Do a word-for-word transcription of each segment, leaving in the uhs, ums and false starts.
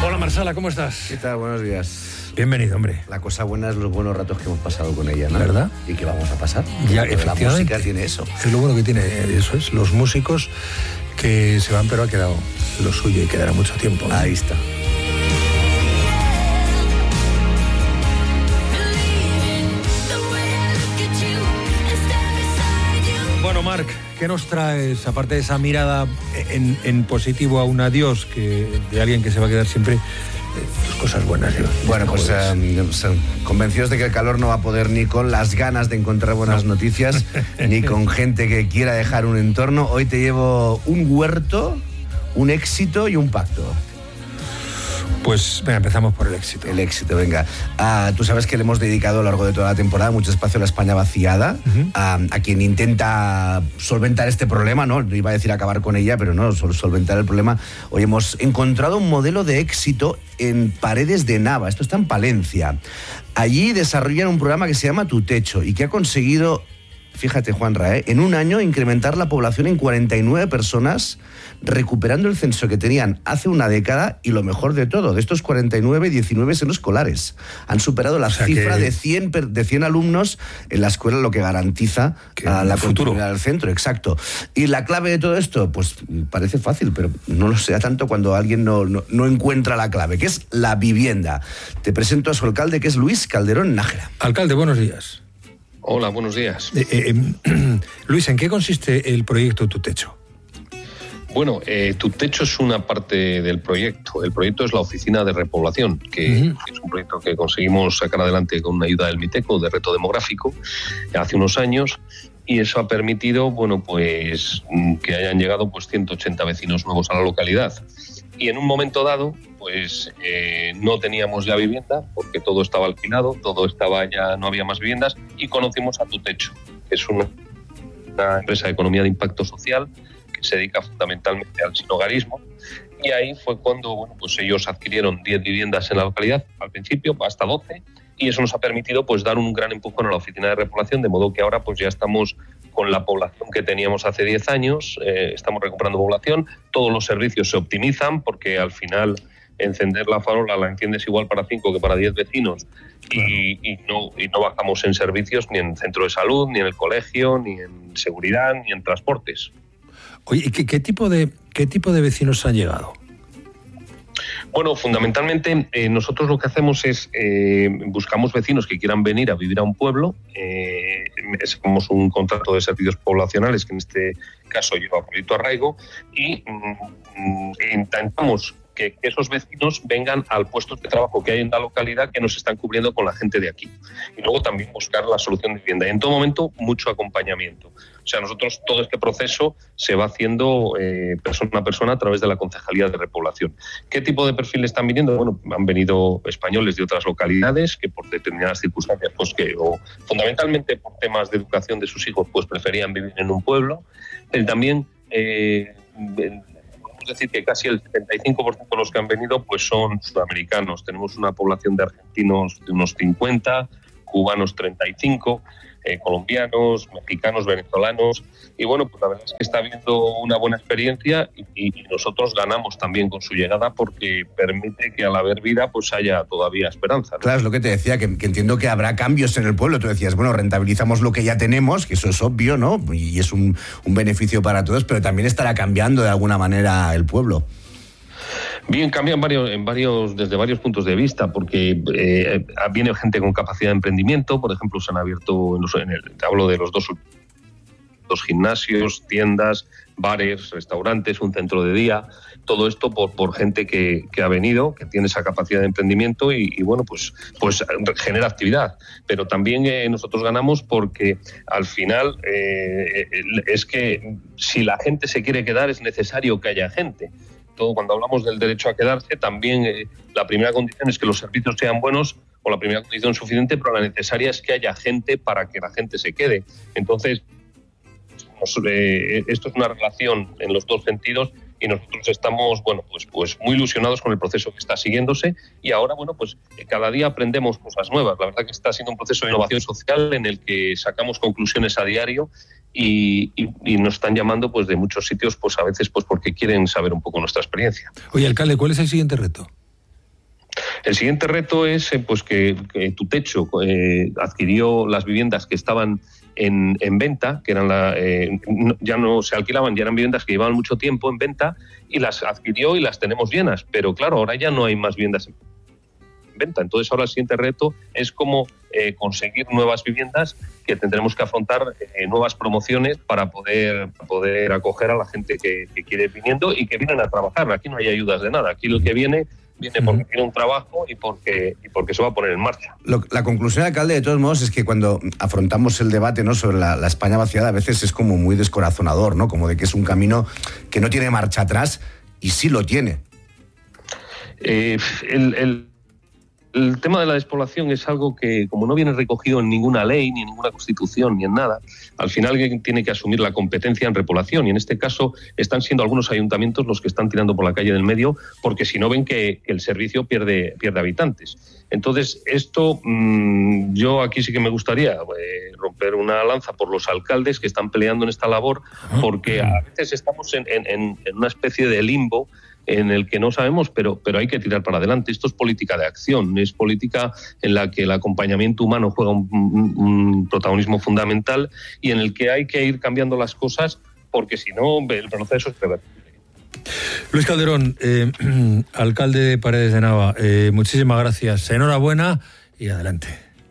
Hola Marsala, ¿cómo estás? ¿Qué tal? Buenos días. Bienvenido, hombre. La cosa buena es los buenos ratos que hemos pasado con ella, ¿no? ¿Verdad? ¿Y qué vamos a pasar? Ya, Porque efectivamente. La música tiene eso. Es lo bueno que tiene, eso es, los músicos que se van, pero ha quedado lo suyo y quedará mucho tiempo, ¿no? Ahí está. Bueno, Marc, ¿qué nos traes, aparte de esa mirada en, en positivo a un adiós que, de alguien que se va a quedar siempre, eh, pues cosas buenas? ¿eh? Bueno, pues eh, convencidos de que el calor no va a poder ni con las ganas de encontrar buenas no. noticias, ni con gente que quiera dejar un entorno. Hoy te llevo un huerto, un éxito y un pacto. Pues venga, empezamos por el éxito. El éxito, venga. Ah, tú sabes que le hemos dedicado a lo largo de toda la temporada mucho espacio a la España vaciada, uh-huh. a, a quien intenta solventar este problema, ¿no? Iba a decir acabar con ella, pero no, solo solventar el problema. Hoy hemos encontrado un modelo de éxito en Paredes de Nava. Esto está en Palencia. Allí desarrollan un programa que se llama Tu Techo y que ha conseguido, fíjate, Juanra, ¿eh? en un año incrementar la población en cuarenta y nueve personas, recuperando el censo que tenían hace una década, y lo mejor de todo, de estos cuarenta y nueve, diecinueve son escolares. Han superado la o sea cifra que... de, cien, de cien alumnos en la escuela, lo que garantiza que a la continuidad del centro, exacto. Y la clave de todo esto, pues parece fácil, pero no lo sea tanto cuando alguien no, no, no encuentra la clave, que es la vivienda. Te presento a su alcalde, que es Luis Calderón Nájera. Alcalde, buenos días. Hola, buenos días. Eh, eh, Luis, ¿en qué consiste el proyecto Tu Techo? Bueno, eh, Tu Techo es una parte del proyecto. El proyecto es la Oficina de Repoblación, que uh-huh. es un proyecto que conseguimos sacar adelante con una ayuda del MITECO, de reto demográfico, hace unos años, y eso ha permitido, bueno, pues que hayan llegado pues ciento ochenta vecinos nuevos a la localidad. Y en un momento dado, pues eh, no teníamos ya vivienda, porque todo estaba alquilado, todo estaba ya, no había más viviendas, y conocimos a Tu Techo, que es una, una empresa de economía de impacto social que se dedica fundamentalmente al sinhogarismo. Y ahí fue cuando, bueno, pues ellos adquirieron diez viviendas en la localidad, al principio hasta doce, y eso nos ha permitido pues dar un gran empujón a la oficina de repoblación, de modo que ahora pues ya estamos con la población que teníamos hace diez años, eh, estamos recuperando población, todos los servicios se optimizan porque al final encender la farola la enciendes igual para cinco que para diez vecinos y, y, no, y no bajamos en servicios ni en centro de salud, ni en el colegio, ni en seguridad, ni en transportes. Oye, ¿y qué, qué, tipo, de, qué tipo de vecinos han llegado? Bueno, fundamentalmente eh, nosotros lo que hacemos es eh, buscamos vecinos que quieran venir a vivir a un pueblo, eh, hacemos un contrato de servicios poblacionales que en este caso lleva Proyecto Arraigo y mm, intentamos que esos vecinos vengan al puesto de trabajo que hay en la localidad que nos están cubriendo con la gente de aquí. Y luego también buscar la solución de vivienda. Y en todo momento, mucho acompañamiento. O sea, nosotros todo este proceso se va haciendo eh, persona a persona a través de la Concejalía de Repoblación. ¿Qué tipo de perfil están viniendo? Bueno, han venido españoles de otras localidades que por determinadas circunstancias, pues que o fundamentalmente por temas de educación de sus hijos, pues preferían vivir en un pueblo. Pero también eh, es decir, que casi el setenta y cinco por ciento de los que han venido pues son sudamericanos. Tenemos una población de argentinos de unos cincuenta, cubanos treinta y cinco, eh, colombianos, mexicanos, venezolanos. Y bueno, pues la verdad es que está habiendo una buena experiencia y, y nosotros ganamos también con su llegada porque permite que al haber vida pues haya todavía esperanza, ¿no? Claro, es lo que te decía, que, que entiendo que habrá cambios en el pueblo. Tú decías, bueno, rentabilizamos lo que ya tenemos, que eso es obvio, ¿no? Y es un, un beneficio para todos, pero también estará cambiando de alguna manera el pueblo. Bien, cambian varios, en varios, desde varios puntos de vista, porque eh, viene gente con capacidad de emprendimiento. Por ejemplo, se han abierto, en, los, en el, te hablo de los dos, dos gimnasios, tiendas, bares, restaurantes, un centro de día. Todo esto por, por gente que, que ha venido, que tiene esa capacidad de emprendimiento y, y bueno, pues, pues genera actividad. Pero también eh, nosotros ganamos porque al final eh, es que si la gente se quiere quedar es necesario que haya gente. Todo, cuando hablamos del derecho a quedarse, también eh, la primera condición es que los servicios sean buenos, o la primera condición suficiente, pero la necesaria es que haya gente para que la gente se quede. Entonces, nos, eh, esto es una relación en los dos sentidos y nosotros estamos, bueno, pues, pues muy ilusionados con el proceso que está siguiéndose y ahora, bueno, pues cada día aprendemos cosas nuevas. La verdad que está siendo un proceso de innovación social en el que sacamos conclusiones a diario y, y, y nos están llamando pues de muchos sitios, pues a veces pues porque quieren saber un poco nuestra experiencia. Oye, alcalde, ¿cuál es el siguiente reto? El siguiente reto es eh, pues que, que Tu Techo eh, adquirió las viviendas que estaban en, en venta, que eran la, eh, no, ya no se alquilaban, ya eran viviendas que llevaban mucho tiempo en venta, y las adquirió y las tenemos llenas. Pero claro, ahora ya no hay más viviendas en venta. Entonces ahora el siguiente reto es cómo eh, conseguir nuevas viviendas, que tendremos que afrontar eh, nuevas promociones para poder, poder acoger a la gente que, que quiere ir viniendo y que vienen a trabajar. Aquí no hay ayudas de nada. Aquí lo que viene... viene porque tiene un trabajo y porque, y porque se va a poner en marcha. Lo, la conclusión, alcalde, de todos modos, es que cuando afrontamos el debate, ¿no?, sobre la, la España vaciada, a veces es como muy descorazonador, ¿no? Como de que es un camino que no tiene marcha atrás, y sí lo tiene. Eh, el, el, el tema de la despoblación es algo que, como no viene recogido en ninguna ley, ni en ninguna constitución, ni en nada, al final alguien tiene que asumir la competencia en repoblación, y en este caso están siendo algunos ayuntamientos los que están tirando por la calle del medio, porque si no ven que, que el servicio pierde, pierde habitantes. Entonces, esto mmm, yo aquí sí que me gustaría eh, romper una lanza por los alcaldes que están peleando en esta labor, porque a veces estamos en, en, en una especie de limbo en el que no sabemos, pero, pero hay que tirar para adelante. Esto es política de acción, es política en la que el acompañamiento humano juega un, un, un protagonismo fundamental y en el que hay que ir cambiando las cosas, porque si no, el proceso es reversible. Luis Calderón, eh, alcalde de Paredes de Nava, eh, muchísimas gracias, enhorabuena y adelante.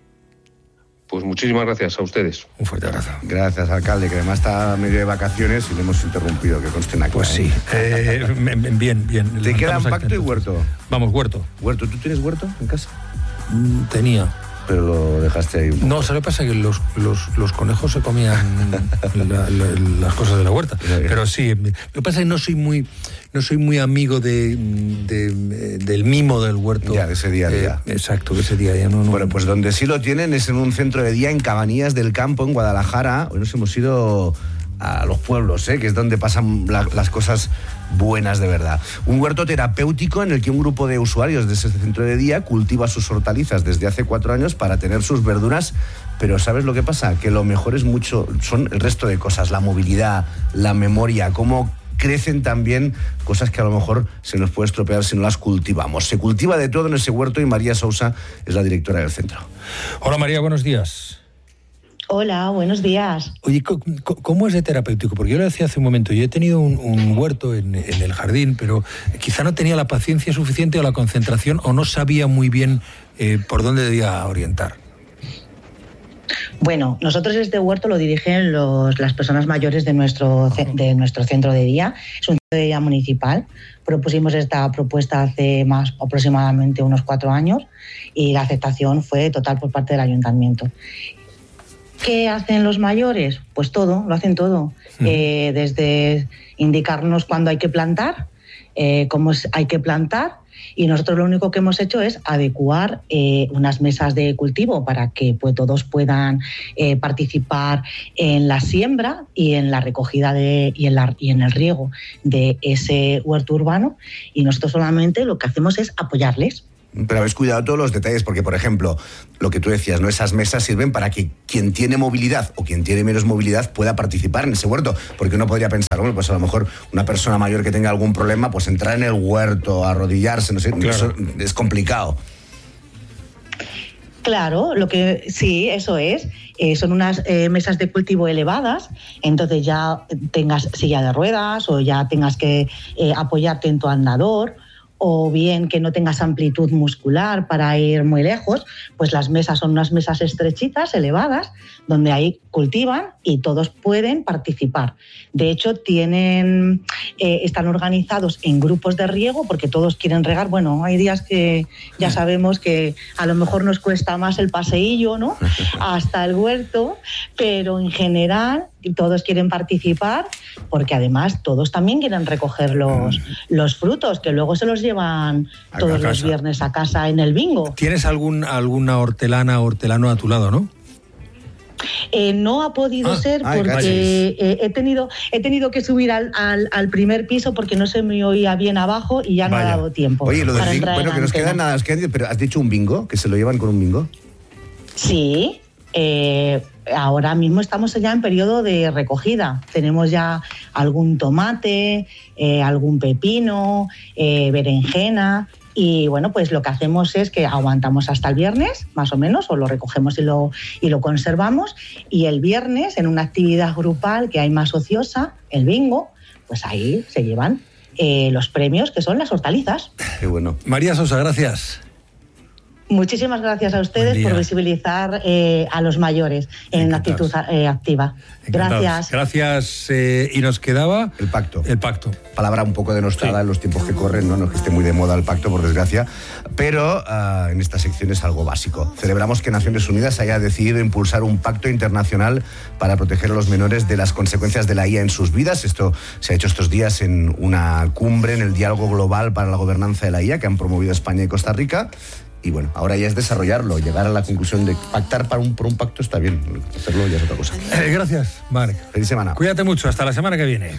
Pues muchísimas gracias a ustedes. Un fuerte abrazo. Gracias, alcalde, que además está medio de vacaciones y le hemos interrumpido, que consten aquí. Pues sí, eh, bien, bien. ¿Te quedan pacto y huerto? Vamos, huerto. ¿Huerto? ¿Tú tienes huerto en casa? Mm, tenía. Pero lo dejaste ahí un poco. No, ¿sabes lo que pasa? Que los, los, los conejos se comían la, la, las cosas de la huerta. Pero sí, lo que pasa es que no soy muy, no soy muy amigo de, de, del mimo del huerto. Ya, de ese día a día. Eh, exacto, de ese día a día. No, no. Bueno, pues donde sí lo tienen es en un centro de día en Cabanillas del Campo, en Guadalajara. Hoy nos hemos ido a los pueblos, ¿eh?, que es donde pasan la, las cosas buenas de verdad. Un huerto terapéutico en el que un grupo de usuarios de ese centro de día cultiva sus hortalizas desde hace cuatro años para tener sus verduras, pero ¿sabes lo que pasa? Que lo mejor es mucho, son el resto de cosas, la movilidad, la memoria, cómo crecen también cosas que a lo mejor se nos puede estropear si no las cultivamos. Se cultiva de todo en ese huerto y María Sousa es la directora del centro. Hola María, buenos días. Hola, buenos días. Oye, ¿cómo es de terapéutico? Porque yo lo decía hace un momento, yo he tenido un, un huerto en, en el jardín, pero quizá no tenía la paciencia suficiente o la concentración o no sabía muy bien eh, por dónde debía orientar. Bueno, nosotros este huerto lo dirigen los, las personas mayores de nuestro, de nuestro centro de día. Es un centro de día municipal. Propusimos esta propuesta hace más aproximadamente unos cuatro años y la aceptación fue total por parte del ayuntamiento. ¿Qué hacen los mayores? Pues todo, lo hacen todo. Mm. Eh, desde indicarnos cuándo hay que plantar, eh, cómo hay que plantar, y nosotros lo único que hemos hecho es adecuar eh, unas mesas de cultivo para que pues, todos puedan eh, participar en la siembra y en la recogida de, y, en la, y en el riego de ese huerto urbano, y nosotros solamente lo que hacemos es apoyarles. Pero habéis cuidado todos los detalles, porque, por ejemplo, lo que tú decías, ¿no?, esas mesas sirven para que quien tiene movilidad o quien tiene menos movilidad pueda participar en ese huerto, porque uno podría pensar, bueno, pues a lo mejor una persona mayor que tenga algún problema, pues entrar en el huerto, arrodillarse, no sé, claro, eso es complicado. Claro, lo que sí, eso es. Eh, son unas eh, mesas de cultivo elevadas, entonces ya tengas silla de ruedas o ya tengas que eh, apoyarte en tu andador, o bien que no tengas amplitud muscular para ir muy lejos, pues las mesas son unas mesas estrechitas, elevadas, donde ahí cultivan y todos pueden participar. De hecho, tienen, eh, están organizados en grupos de riego porque todos quieren regar. Bueno, hay días que ya sabemos que a lo mejor nos cuesta más el paseillo, ¿no?, hasta el huerto, pero en general todos quieren participar porque además todos también quieren recoger los, los frutos que luego se los llevan todos los viernes a casa en el bingo. ¿Tienes algún, alguna hortelana o hortelano a tu lado, no? Eh, no ha podido ah, ser porque eh, he tenido he tenido que subir al, al, al primer piso porque no se me oía bien abajo y ya Vaya. no ha dado tiempo. Oye, lo del bingo, bueno, que nos queda nada, nos queda, pero ¿has dicho un bingo? ¿Que se lo llevan con un bingo? Sí, eh, ahora mismo estamos ya en periodo de recogida. Tenemos ya algún tomate, eh, algún pepino, eh, berenjena, Y bueno, pues lo que hacemos es que aguantamos hasta el viernes, más o menos, o lo recogemos y lo, y lo conservamos. Y el viernes, en una actividad grupal que hay más ociosa, el bingo, pues ahí se llevan eh, los premios, que son las hortalizas. Qué bueno. María Sosa, gracias. Muchísimas gracias a ustedes por visibilizar eh, a los mayores en actitud eh, activa. Encantados. Gracias. Gracias. Eh, y nos quedaba... El pacto. El pacto. Palabra un poco denostada sí. en los tiempos que corren, ¿no? No que esté muy de moda el pacto, por desgracia, pero uh, en esta sección es algo básico. Celebramos que Naciones Unidas haya decidido impulsar un pacto internacional para proteger a los menores de las consecuencias de la I A en sus vidas. Esto se ha hecho estos días en una cumbre en el Diálogo Global para la Gobernanza de la I A que han promovido España y Costa Rica. Y bueno, ahora ya es desarrollarlo, llegar a la conclusión de pactar para un, por un pacto está bien, hacerlo ya es otra cosa. Eh, gracias, Marc. Feliz semana. Cuídate mucho, hasta la semana que viene.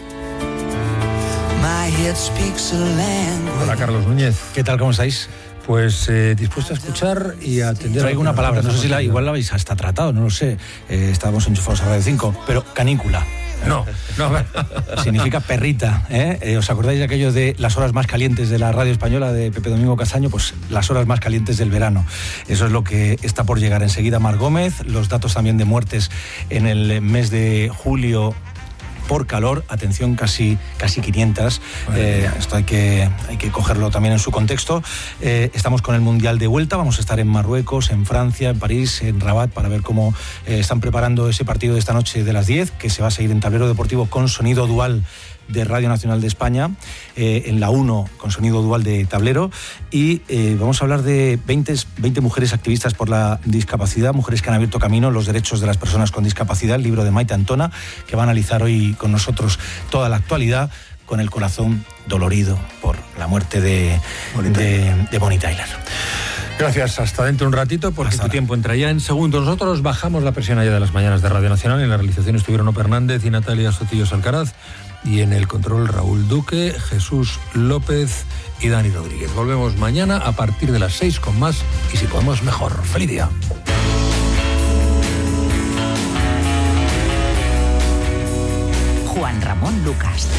Hola, Carlos Núñez. ¿Qué tal, cómo estáis? Pues eh, dispuesto a escuchar y a atender. Traigo una palabra, no sé si la, igual la habéis hasta tratado, no lo sé. Eh, estábamos enchufados a Radio cinco, pero canícula. No, no. Significa perrita, ¿eh? ¿eh? ¿Os acordáis de aquello de las horas más calientes de la radio española de Pepe Domingo Castaño? Pues las horas más calientes del verano. Eso es lo que está por llegar enseguida. Mar Gómez, los datos también de muertes en el mes de julio por calor, atención, casi, casi quinientas. Eh, esto hay que, hay que cogerlo también en su contexto. Eh, estamos con el Mundial de vuelta, vamos a estar en Marruecos, en Francia, en París, en Rabat, para ver cómo eh, están preparando ese partido de esta noche de las diez, que se va a seguir en Tablero Deportivo con sonido dual de Radio Nacional de España, eh, en la uno con sonido dual de Tablero, y eh, vamos a hablar de veinte, veinte mujeres activistas por la discapacidad, mujeres que han abierto camino en los derechos de las personas con discapacidad, el libro de Maite Antona, que va a analizar hoy con nosotros toda la actualidad, con el corazón dolorido por la muerte de Bonnie de, de Bonnie Tyler. Gracias, hasta dentro un ratito, porque hasta tu ahora. Tiempo entra ya en segundos. Nosotros bajamos la presión allá de las mañanas de Radio Nacional. En la realización estuvieron Ope Hernández y Natalia Sotillo Alcaraz, y en el control Raúl Duque, Jesús López y Dani Rodríguez. Volvemos mañana a partir de las seis con más, y si podemos mejor. ¡Feliz día! Juan Ramón Lucas.